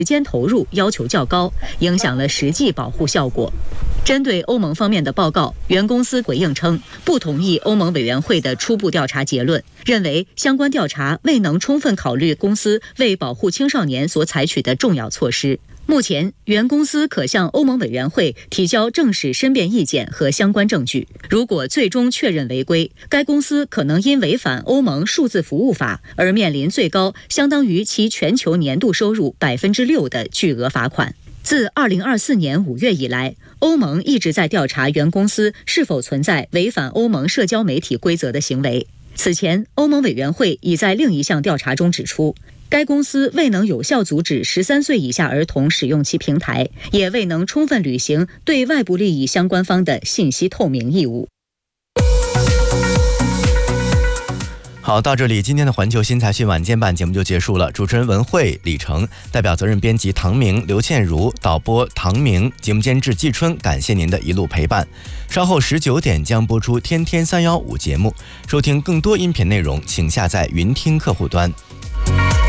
时间投入要求较高，影响了实际保护效果。针对欧盟方面的报告，原公司回应称，不同意欧盟委员会的初步调查结论，认为相关调查未能充分考虑公司为保护青少年所采取的重要措施。目前，原公司可向欧盟委员会提交正式申辩意见和相关证据。如果最终确认违规，该公司可能因违反欧盟数字服务法而面临最高相当于其全球年度收入6%的巨额罚款。自2024年5月以来，欧盟一直在调查原公司是否存在违反欧盟社交媒体规则的行为。此前，欧盟委员会已在另一项调查中指出，该公司未能有效阻止13岁以下儿童使用其平台，也未能充分履行对外部利益相关方的信息透明义务。 好，到这里今天的环球新财讯晚间版节目就结束了。主持人文慧、李成，代表责任编辑唐明、刘倩茹，导播唐明，节目监制季春，感谢您的一路陪伴。稍后19点将播出天天315节目，收听更多音频内容请下载云听客户端。